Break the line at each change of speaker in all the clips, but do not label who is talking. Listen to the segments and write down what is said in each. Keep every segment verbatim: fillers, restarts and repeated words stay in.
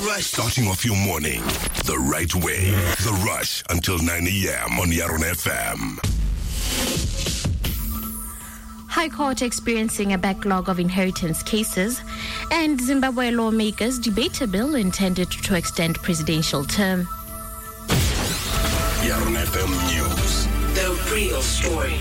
Rush. Starting off your morning the right way. The Rush until nine a.m. on Yaron F M.
High Court experiencing a backlog of inheritance cases, and Zimbabwe lawmakers debate a bill intended to extend presidential term.
Yaron F M News.
The real story.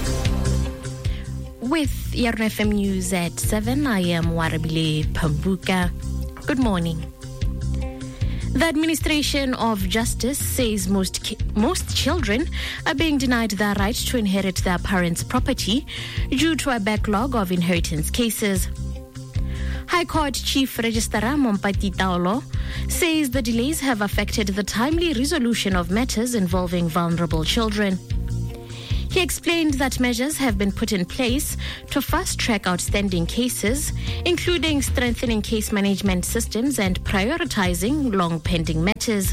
With Yaron F M News at seven, I am Warabile Pambuka. Good morning. The Administration of Justice says most ki- most children are being denied their right to inherit their parents' property due to a backlog of inheritance cases. High Court Chief Registrar Mompati Taolo says the delays have affected the timely resolution of matters involving vulnerable children. He explained that measures have been put in place to fast-track outstanding cases, including strengthening case management systems and prioritizing long-pending matters.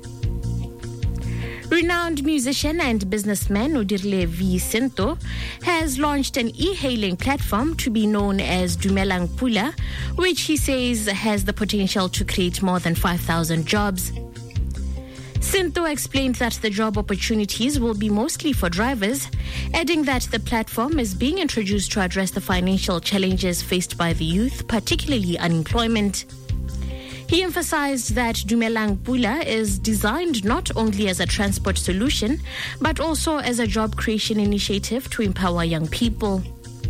Renowned musician and businessman Udirle V. Sinto has launched an e-hailing platform to be known as Dumelang Pula, which he says has the potential to create more than five thousand jobs. Sinto explained that the job opportunities will be mostly for drivers, adding that the platform is being introduced to address the financial challenges faced by the youth, particularly unemployment. He emphasized that Dumelang Pula is designed not only as a transport solution, but also as a job creation initiative to empower young people.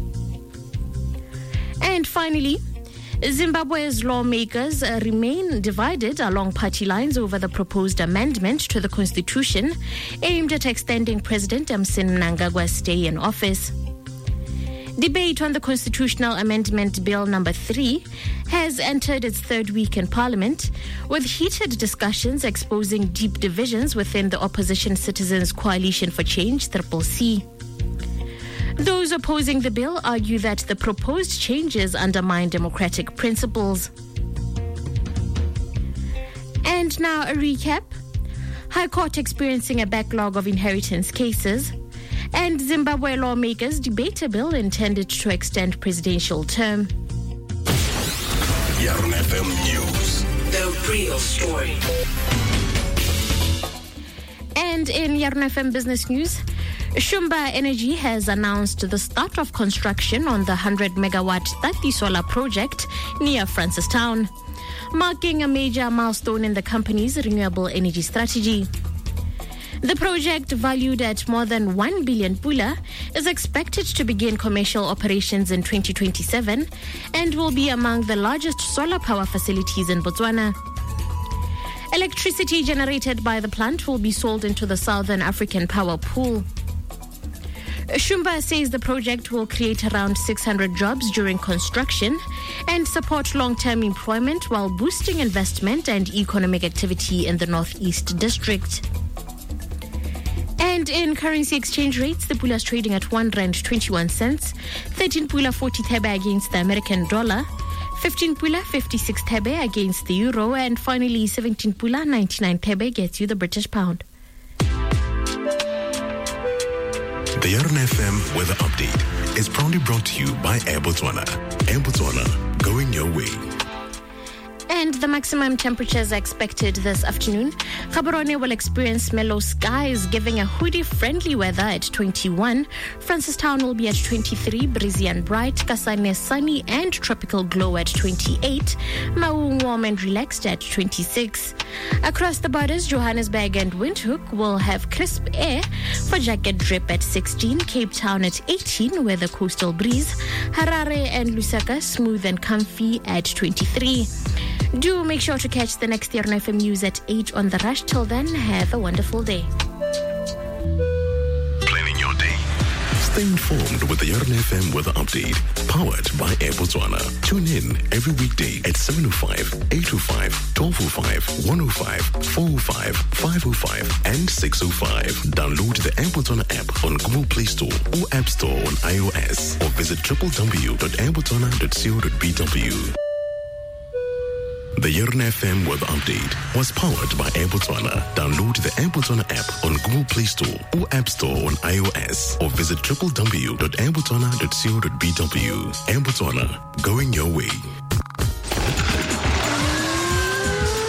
And finally, Zimbabwe's lawmakers uh, remain divided along party lines over the proposed amendment to the constitution aimed at extending President Emmerson Mnangagwa's stay in office. Debate on the constitutional amendment bill number three has entered its third week in parliament, with heated discussions exposing deep divisions within the opposition Citizens Coalition for Change, C C C. Those opposing the bill argue that the proposed changes undermine democratic principles. And now a recap. High Court experiencing a backlog of inheritance cases, and Zimbabwe lawmakers debate a bill intended to extend presidential term.
Yaron F M News.
The real story.
And in Yaron F M Business News, Shumba Energy has announced the start of construction on the one hundred megawatt Tati solar project near Francistown, marking a major milestone in the company's renewable energy strategy. The project, valued at more than one billion pula, is expected to begin commercial operations in twenty twenty-seven and will be among the largest solar power facilities in Botswana. Electricity generated by the plant will be sold into the Southern African Power Pool. Shumba says the project will create around six hundred jobs during construction and support long-term employment while boosting investment and economic activity in the Northeast District. And in currency exchange rates, the pula is trading at one rand twenty-one cents, thirteen pula forty thebe against the American dollar, fifteen pula fifty-six thebe against the euro, and finally seventeen pula ninety-nine thebe gets you the British pound.
The Yaron F M Weather Update is proudly brought to you by Air Botswana. Air Botswana, going your way.
And the maximum temperatures expected this afternoon. Gaborone will experience mellow skies, giving a hoodie-friendly weather at twenty-one. Francistown will be at twenty-three, breezy and bright. Kasane sunny and tropical glow at twenty-eight. Maung warm and relaxed at twenty-six. Across the borders, Johannesburg and Windhoek will have crisp air for jacket drip at sixteen. Cape Town at eighteen with a coastal breeze. Harare and Lusaka smooth and comfy at twenty-three. Do make sure to catch the next Yaron F M News at eight on The Rush. Till then, have a wonderful day.
Planning your day. Stay informed with the Yaron F M Weather Update, powered by Air Botswana. Tune in every weekday at seven oh five, eight oh five, twelve oh five, one oh five, four oh five, five oh five, and six oh five. Download the Air Botswana app on Google Play Store or App Store on iOS, or visit w w w dot air botswana dot co dot b w. The Yaron F M Weather Update was powered by Air Botswana. Download the Air Botswana app on Google Play Store or App Store on iOS, or visit w w w dot air botswana dot co dot b w. Air Botswana, going your way.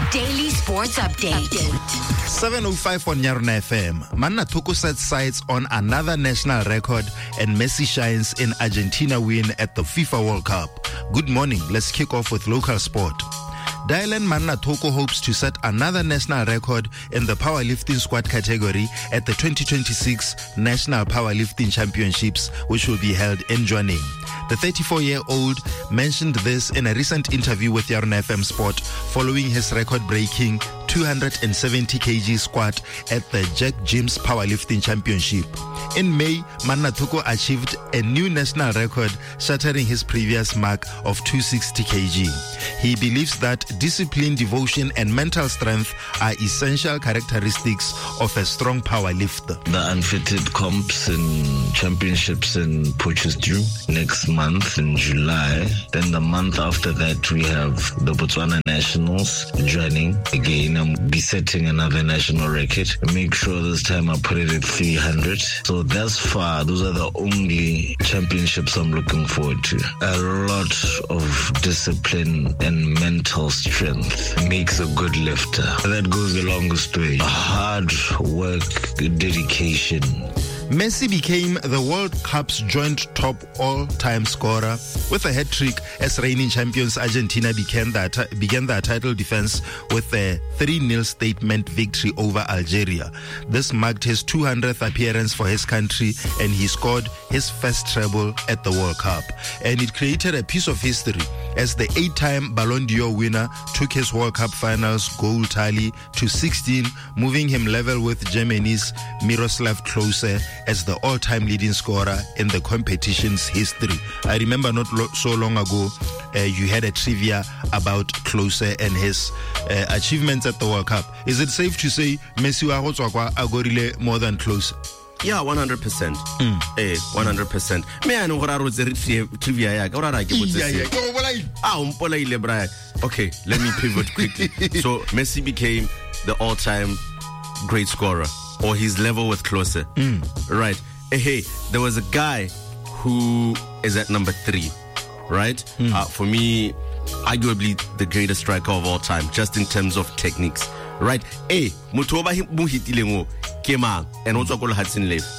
Daily Sports Update.
seven oh five on Yarona F M. Manna Thoko sets sights on another national record and Messi shines in Argentina win at the FIFA World Cup. Good morning. Let's kick off with local sport. Dylan Manna Thoko hopes to set another national record in the powerlifting squad category at the twenty twenty-six National Powerlifting Championships, which will be held in Jwaneng. The thirty-four-year-old mentioned this in a recent interview with Yarona F M Sport following his record-breaking two hundred seventy kilograms squat at the Jack Jims Powerlifting Championship. In May, Manna Thoko achieved a new national record, shattering his previous mark of two hundred sixty kilograms. He believes that discipline, devotion, and mental strength are essential characteristics of a strong powerlifter.
The unfitted comps and championships in Potchefstroom next month in July. Then the month after that, we have the Botswana Nationals joining again. I'll be setting another national record. Make sure this time I put it at three hundred. So thus far, those are the only championships I'm looking forward to. A lot of discipline and mental strength makes a good lifter. That goes the longest way. Hard work, dedication.
Messi became the World Cup's joint top all-time scorer with a hat-trick as reigning champions Argentina began their, t- began their title defense with a three nil statement victory over Algeria. This marked his two hundredth appearance for his country, and he scored his first treble at the World Cup. And it created a piece of history as the eight-time Ballon d'Or winner took his World Cup finals goal tally to sixteen, moving him level with Germany's Miroslav Klose as the all-time leading scorer in the competition's history. I remember not lo- so long ago, uh, you had a trivia about Klose and his uh, achievements at the World Cup. Is it safe to say Messi wa go tswa kwa agorile more than Klose?
Yeah, one hundred percent. Mm. Eh, one hundred percent. Me I know gore trivia ya ka ora ke botse. Ah, umpolaile Brian. Okay, let me pivot quickly. So Messi became the all-time great scorer, or his level with Klose. Mm. Right. Hey, hey, there was a guy who is at number three, right? Mm. Uh, for me, arguably the greatest striker of all time, just in terms of techniques, right? Hey, Mutoba Muhitilemo came out and also called Hudson Lev.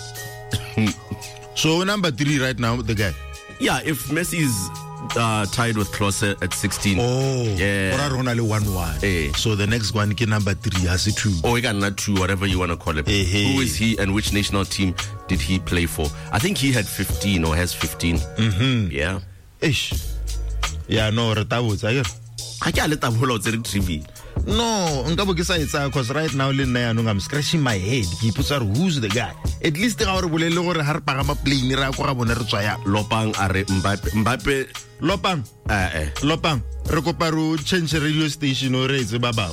So number three right now, the guy.
Yeah, if Messi is uh, tied with Klose at sixteen.
Oh,
yeah.
Only one one.
Hey.
So the next one, number three, has it two.
Oh, he got not two, whatever you want to call it.
Hey, hey.
Who is he and which national team did he play for? I think he had fifteen or has fifteen.
Mm-hmm.
Yeah.
Ish. Yeah, no, Retabo,
I can't let them hold out the trivia.
No, because right now I'm scratching my head. He puts out who's the guy. At least the hour will lower her parama plane.
Lopang are Mbappe. Mbappe.
Lopang.
Eh, eh.
Lopang. Rekoparu change radio station or raise a babao.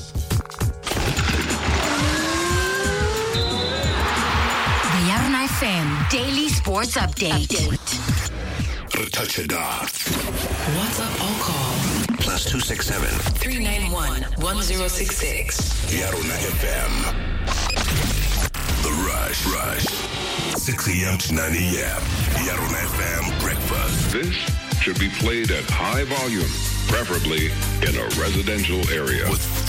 The Yarona F M Daily Sports Update.
Touch it up.
WhatsApp or call.
Plus two six seven.
three nine one, one zero six six.
Yarona F M. The Rush. Rush. six a.m. to nine a.m. Yarona F M breakfast.
This should be played at high volume, preferably in a residential area.
With